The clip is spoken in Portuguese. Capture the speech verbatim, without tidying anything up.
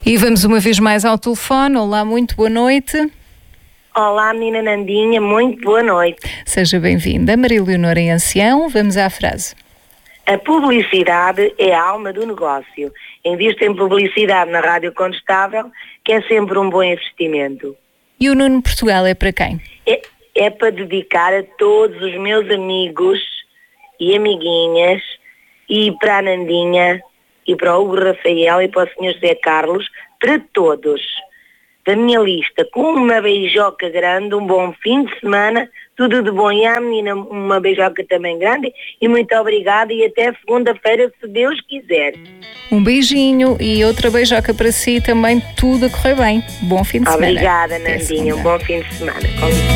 E vamos uma vez mais ao telefone. Olá, muito boa noite. Olá, menina Nandinha, muito boa noite. Seja bem-vinda. Maria Leonor em Ancião, vamos à frase. A publicidade é a alma do negócio. Invista em publicidade na Rádio Condestável, que é sempre um bom investimento. E o Nuno Portugal é para quem? É, é para dedicar a todos os meus amigos e amiguinhas, e para a Nandinha, e para o Hugo Rafael, e para o senhor José Carlos, para todos da minha lista, com uma beijoca grande, um bom fim de semana, tudo de bom, e à menina uma beijoca também grande, e muito obrigada, e até segunda-feira, se Deus quiser. Um beijinho e outra beijoca para si também, tudo a correr bem. Bom fim de semana. Obrigada, Nandinha, um bom fim de semana.